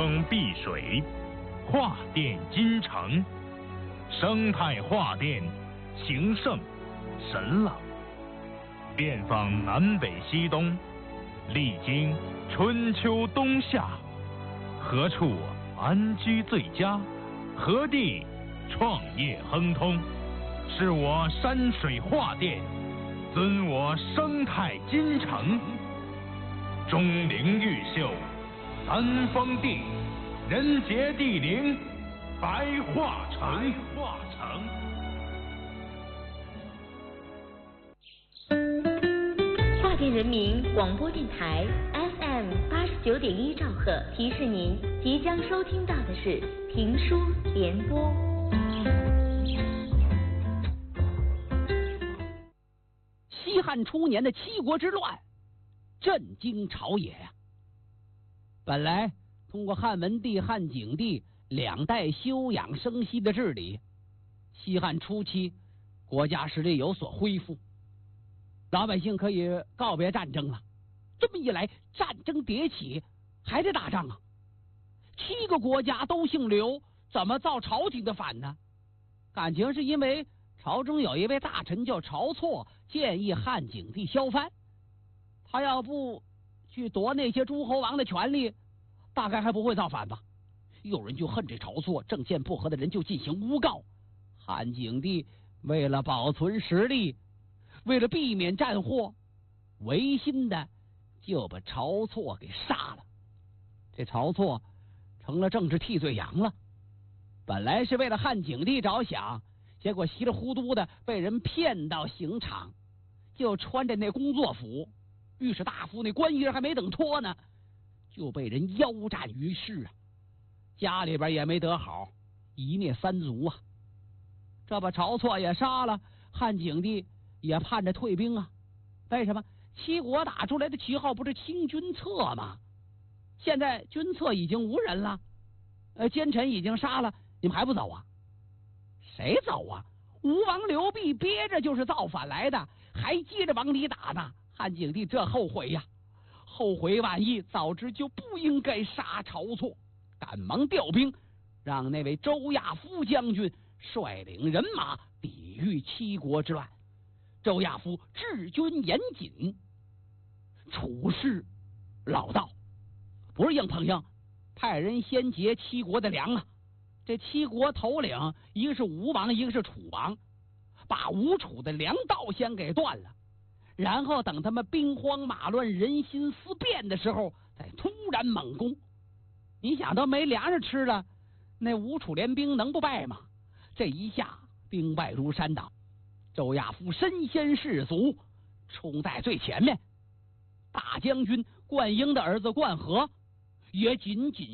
风避水，化电金城，生态化电，情圣神朗，遍访南北西东，历经春秋冬夏，何处安居最佳？何地创业亨通？是我山水画电，尊我生态金城。钟灵毓秀，三丰地，人杰地灵，白化城。 华电人民广播电台 FM 89.1兆赫提示您，即将收听到的是评书联播。 西汉初年的七国之乱震惊朝野呀。本来通过汉文帝、汉景帝两代休养生息的治理，西汉初期国家实力有所恢复，老百姓可以告别战争了。这么一来，战争迭起，还得打仗啊。7个国家都姓刘，怎么造朝廷的反呢？感情是因为朝中有一位大臣叫晁错，建议汉景帝削藩。他要不去夺那些诸侯王的权利，大概还不会造反吧。有人就恨这晁错，政见不合的人就进行诬告。汉景帝为了保存实力，为了避免战祸，违心的就把晁错给杀了。这晁错成了政治替罪羊了。本来是为了汉景帝着想，结果稀里糊涂的被人骗到刑场，就穿着那工作服，御史大夫那官衣还没等脱呢，就被人腰斩于市啊！家里边也没得好，一灭三族啊！这把晁错也杀了，汉景帝也盼着退兵啊。为什么？7国打出来的旗号不是清君侧吗？现在君侧已经无人了，奸臣已经杀了，你们还不走啊？谁走啊？吴王刘濞憋着就是造反来的，还接着往里打呢。汉景帝这后悔呀，后悔晚意，早知就不应该杀晁错，赶忙调兵，让那位周亚夫将军率领人马抵御7国之乱。周亚夫治军严谨，处事老道，不是硬碰硬，派人先劫7国的粮啊。这7国头领一个是吴王，一个是楚王，把吴楚的粮道先给断了，然后等他们兵荒马乱、人心思变的时候，再突然猛攻。你想都没粮食吃了，那吴楚联兵能不败吗？这一下兵败如山倒，周亚夫身先士卒，冲在最前面。大将军灌婴的儿子灌和也紧紧